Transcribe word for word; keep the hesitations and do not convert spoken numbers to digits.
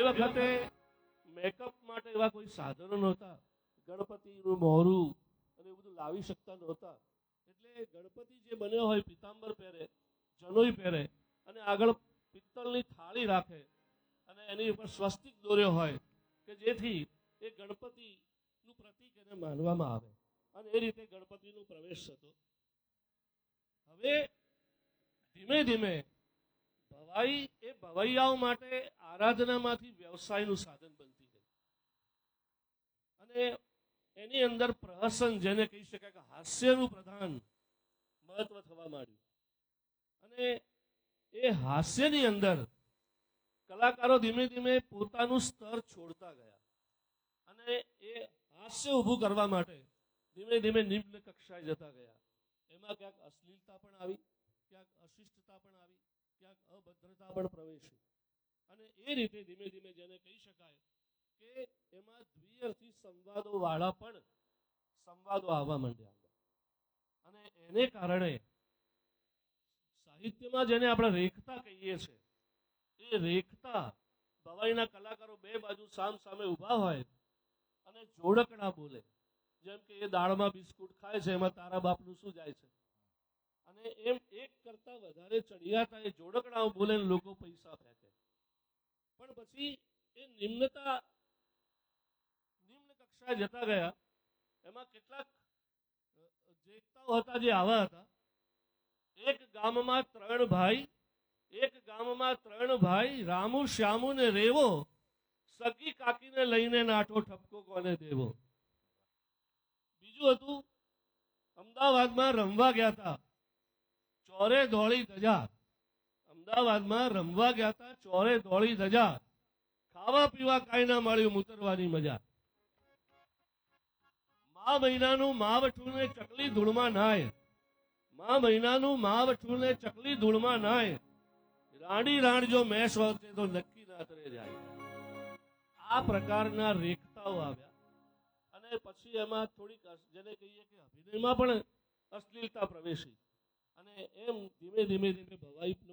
વખતે મેકઅપ માટે એવા કોઈ સાધનો નહોતા, ગણપતિનું મોરું અને એવું બધું લાવી શકતા નહોતા. એટલે ગણપતિ જે બન્યો હોય પિતાંબર પહેરે, જનોઈ પહેરે અને આગળ પિત્તળની થાળી રાખે અને એની ઉપર સ્વસ્તિક દોર્યો હોય કે જેથી એ ગણપતિનું પ્રતીક એને માનવામાં આવે અને એ રીતે ગણપતિનો પ્રવેશ થતો. હવે ધીમે ધીમે ભવાઈ એ ભવૈયાઓ માટે આરાધનામાંથી વ્યવસાયનું સાધન બનતી ગઈ અને એની અંદર પ્રહસન, જેને કહી શકાય કે હાસ્યનું પ્રધાન મહત્વ થવા માંડ્યું. અને એ હાસ્યની અંદર કલાકારો ધીમે ધીમે પોતાનું સ્તર છોડતા ગયા અને એ હાસ્ય ઊભું કરવા માટે ધીમે ધીમે નિમ્ન કક્ષાએ જતા ગયા. એમાં ક્યાંક અશ્લીલતા પણ આવી, ક્યાંક અશિષ્ટતા પણ આવી, ક્યાંક અભદ્રતા પણ પ્રવેશી અને એ રીતે ધીમે ધીમે જેને કહી શકાય કે એમાં દ્વિઅર્થી સંવાદો વાળા પણ સંવાદો આવવા માંડ્યા. અને એને કારણે સાહિત્યમાં જેને આપણે રેખતા કહીએ છીએ, એ રેખતા ભવાઈના કલાકારો બે બાજુ સામ સામે ઊભા હોય અને જોડકણા બોલે, જેમ કે એ દાળમાં બિસ્કુટ ખાય છે એમાં તારા બાપનું શું જાય છે, અને એમ એક કરતા વધારે ચડિયાતા એ જોડકણાઓ બોલે ને લોકો પૈસા ફેંકે. પણ પછી એ નિમ્નતા નિમ્ન કક્ષાએ જતા ગયા. એમાં કેટલાક દેખતાઓ હતા જે આવા હતા. એક ગામમાં ત્રણ ભાઈ એક ગામમાં ત્રણ ભાઈ રામુ, શ્યામુ ને રેવો, સગી કાકીને લઈને નાઠો ઠપકો કોને દેવો. બીજું હતું, અમદાવાદમાં રમવા ગયા હતા ચોરે દોડી ધજા. અમદાવાદમાં રમવા ગયા હતા ચોરે દોડી ધજા, ખાવા પીવા કાંઈ ના મળ્યું, મુતરવાની મજા. મા મહિનાનું માવઠું ને ચકલી ધૂળમાં નાય, મા મહિનાનું માવઠું ને ચકલી ધૂળમાં નાય, રાણી રાણ જો મેષ વળતે તો નક્કી ના તરે જાય. આ પ્રકારના રેખતાઓ આવ્યા અને પછી એમાં થોડીક જેને કહીએ કે અભિનયમાં પણ અશ્લીલતા પ્રવેશી અને એમ ધીમે ધીમે ધીમે ભવાઈ